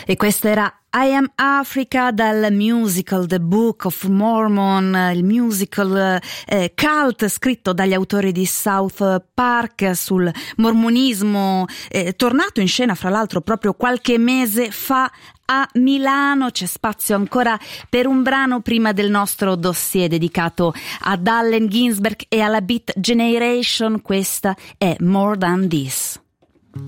E questa era I Am Africa dal musical The Book of Mormon, il musical cult scritto dagli autori di South Park sul mormonismo, tornato in scena fra l'altro proprio qualche mese fa a Milano. C'è spazio ancora per un brano prima del nostro dossier dedicato ad Allen Ginsberg e alla Beat Generation. Questa è More Than This.